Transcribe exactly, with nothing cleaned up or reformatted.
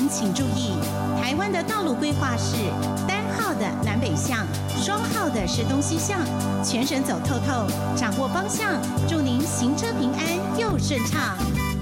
人请注意，台湾的道路规划是单号的南北向，双号的是东西向，全省走透透，掌握方向，祝您行车平安又顺畅。